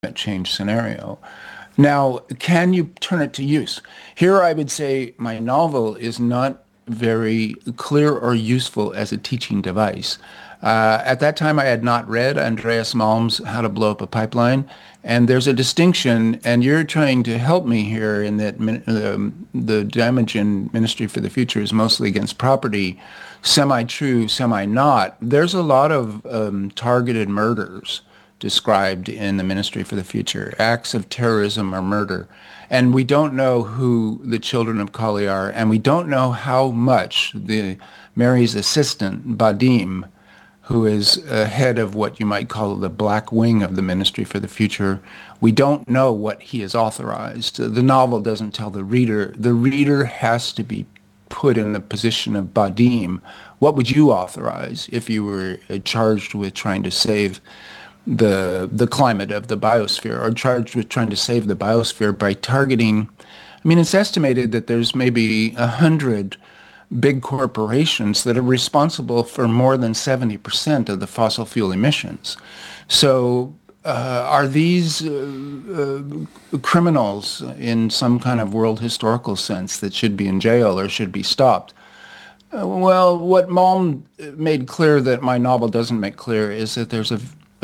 change scenario. Now, can you turn it to use? Here, I would say my novel is not very clear or useful as a teaching device. At that time, I had not read Andreas Malm's How to Blow Up a Pipeline, and there's a distinction, and you're trying to help me here in that the damage in Ministry for the Future is mostly against property, semi-true, semi-not. There's a lot of targeted murders described in the Ministry for the Future, acts of terrorism or murder. And we don't know who the children of Kali are, and we don't know how much Mary's assistant, Badim, who is head of what you might call the black wing of the Ministry for the Future, we don't know what he has authorized. The novel doesn't tell the reader. The reader has to be put in the position of Badim. What would you authorize if you were charged with trying to save the climate of the biosphere, or charged with trying to save the biosphere by targeting? I mean, it's estimated that there's maybe 100 big corporations that are responsible for more than 70% of the fossil fuel emissions. So are these criminals in some kind of world historical sense that should be in jail or should be stopped? Well, what Malm made clear that my novel doesn't make clear is that there's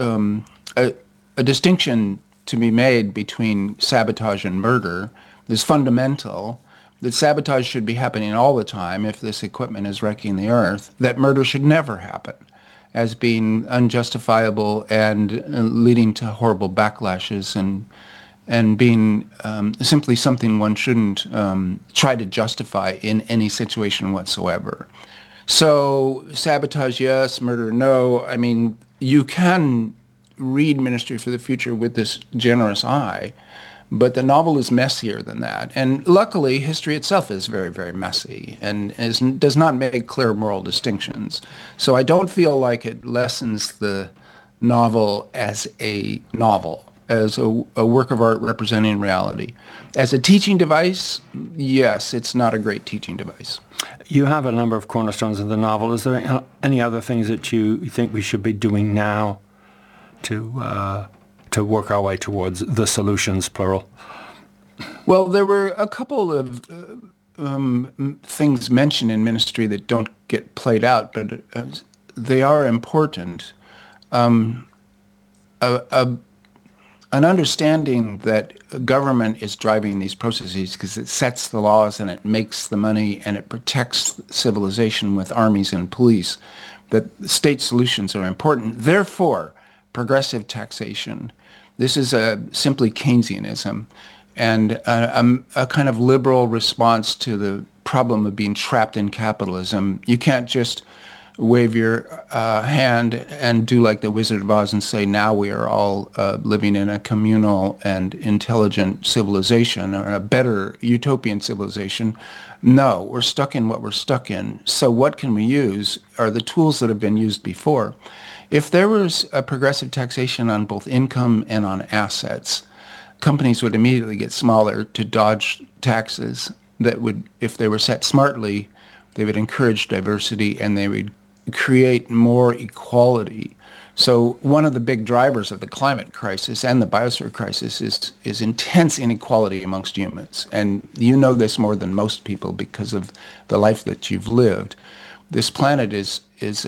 a distinction to be made between sabotage and murder. There's fundamental, that sabotage should be happening all the time if this equipment is wrecking the earth, that murder should never happen, as being unjustifiable and leading to horrible backlashes and being simply something one shouldn't try to justify in any situation whatsoever. So sabotage, yes, murder, no. I mean, you can read Ministry for the Future with this generous eye, but the novel is messier than that. And luckily, history itself is very, very messy and does not make clear moral distinctions. So I don't feel like it lessens the novel as a novel, as a work of art representing reality. As a teaching device, yes, it's not a great teaching device. You have a number of cornerstones in the novel. Is there any other things that you think we should be doing now to work our way towards the solutions, plural? Well, there were a couple of things mentioned in Ministry that don't get played out, but they are important. An understanding that government is driving these processes because it sets the laws and it makes the money and it protects civilization with armies and police, that state solutions are important. Therefore, progressive taxation. This is simply Keynesianism and a kind of liberal response to the problem of being trapped in capitalism. You can't just wave your hand and do like the Wizard of Oz and say, now we are all living in a communal and intelligent civilization or a better utopian civilization. No, we're stuck in what we're stuck in. So what can we use are the tools that have been used before. If there was a progressive taxation on both income and on assets, companies would immediately get smaller to dodge taxes that would, if they were set smartly, they would encourage diversity and they would create more equality. So one of the big drivers of the climate crisis and the biosphere crisis is intense inequality amongst humans. And you know this more than most people because of the life that you've lived. This planet is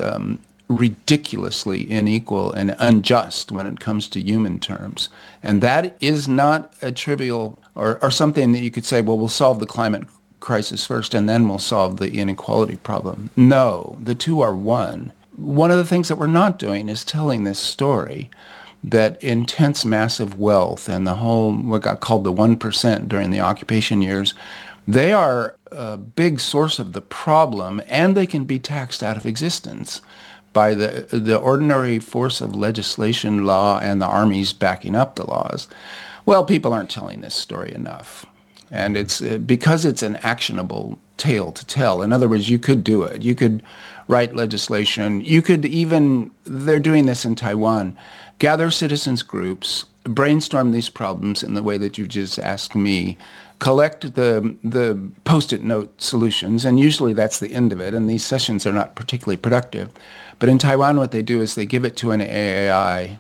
ridiculously unequal and unjust when it comes to human terms. And that is not a trivial or something that you could say, well, we'll solve the climate crisis first and then we'll solve the inequality problem. No, the two are one. One of the things that we're not doing is telling this story that intense massive wealth and the whole, what got called the 1% during the occupation years, they are a big source of the problem and they can be taxed out of existence by the ordinary force of legislation, law, and the armies backing up the laws. Well, people aren't telling this story enough. And it's because it's an actionable tale to tell. In other words, you could do it. You could write legislation. You could even, they're doing this in Taiwan, gather citizens groups, brainstorm these problems in the way that you just asked me, collect the Post-it note solutions, and usually that's the end of it, and these sessions are not particularly productive. But in Taiwan, what they do is they give it to an AI,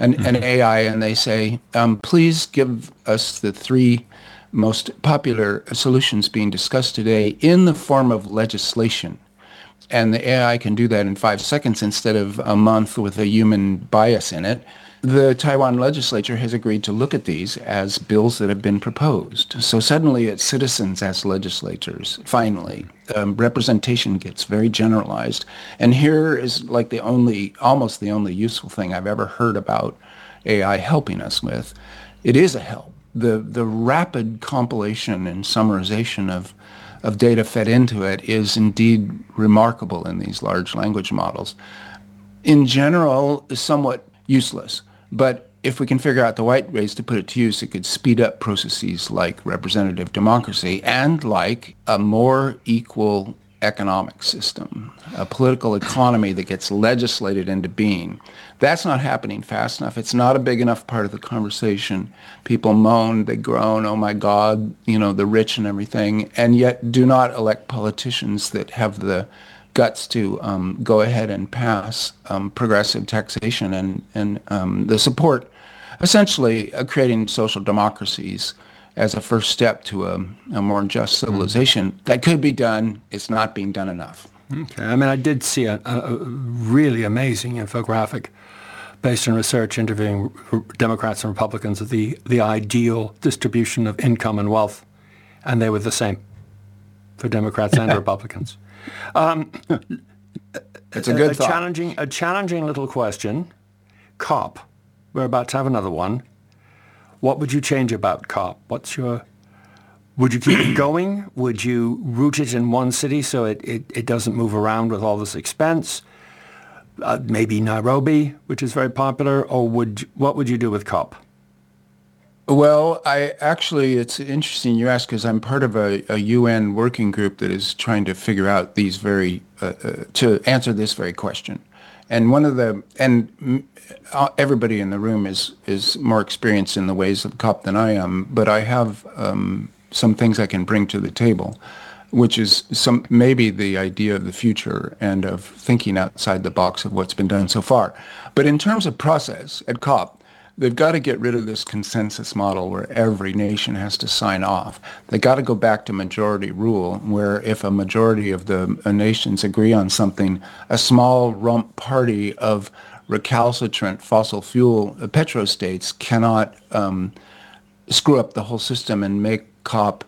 an AI, and they say, please give us the 3 most popular solutions being discussed today in the form of legislation. And the AI can do that in 5 seconds instead of a month with a human bias in it. The Taiwan legislature has agreed to look at these as bills that have been proposed. So suddenly it's citizens as legislators, finally. Representation gets very generalized. And here is like almost the only useful thing I've ever heard about AI helping us with. It is a help. The rapid compilation and summarization of data fed into it is indeed remarkable in these large language models. In general, somewhat useless. But if we can figure out the right ways to put it to use, it could speed up processes like representative democracy and like a more equal economic system, a political economy that gets legislated into being. That's not happening fast enough. It's not a big enough part of the conversation. People moan, they groan, oh my God, the rich and everything, and yet do not elect politicians that have the guts to go ahead and pass progressive taxation and the support, essentially creating social democracies as a first step to a more just civilization. That could be done. It's not being done enough. Okay. I mean, I did see a really amazing infographic based on research interviewing Democrats and Republicans of the ideal distribution of income and wealth, and they were the same for Democrats and Republicans. It's a good thought. A challenging little question. COP. We're about to have another one. What would you change about COP? Would you keep it going? Would you root it in one city so it doesn't move around with all this expense? Maybe Nairobi, which is very popular, or what would you do with COP? Well, it's interesting you ask, because I'm part of a UN working group that is trying to figure out these to answer this very question. And everybody in the room is more experienced in the ways of COP than I am, but I have some things I can bring to the table, which is maybe the idea of the future and of thinking outside the box of what's been done so far. But in terms of process at COP, they've got to get rid of this consensus model where every nation has to sign off. They got to go back to majority rule, where if a majority of the nations agree on something, a small rump party of recalcitrant fossil fuel petrostates cannot screw up the whole system and make COP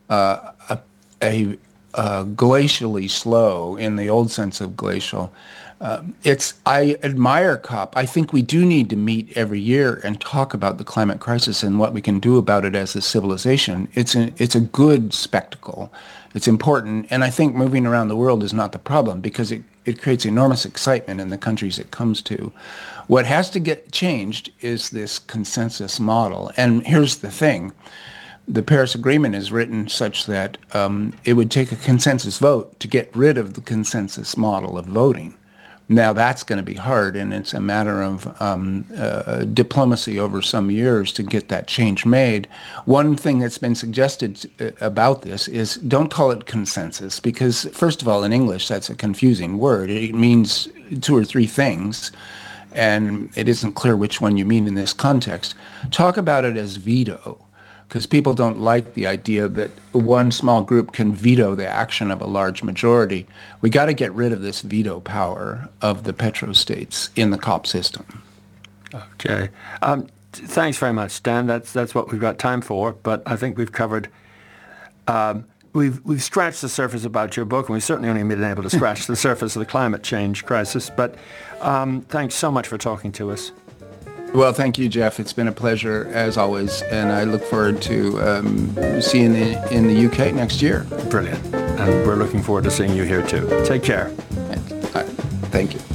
glacially slow in the old sense of glacial. I admire COP. I think we do need to meet every year and talk about the climate crisis and what we can do about it as a civilization. It's a good spectacle. It's important. And I think moving around the world is not the problem, because it creates enormous excitement in the countries it comes to. What has to get changed is this consensus model. And here's the thing. The Paris Agreement is written such that it would take a consensus vote to get rid of the consensus model of voting. Now, that's going to be hard, and it's a matter of diplomacy over some years to get that change made. One thing that's been suggested about this is don't call it consensus, because, first of all, in English, that's a confusing word. It means 2 or 3 things, and it isn't clear which one you mean in this context. Talk about it as veto, because people don't like the idea that one small group can veto the action of a large majority. We got to get rid of this veto power of the petrostates in the COP system. Okay. Thanks very much, Dan. That's what we've got time for, but I think we've covered... We've scratched the surface about your book, and we've certainly only been able to scratch the surface of the climate change crisis, but thanks so much for talking to us. Well, thank you, Jeff. It's been a pleasure, as always, and I look forward to seeing you in the UK next year. Brilliant. And we're looking forward to seeing you here, too. Take care. Thank you.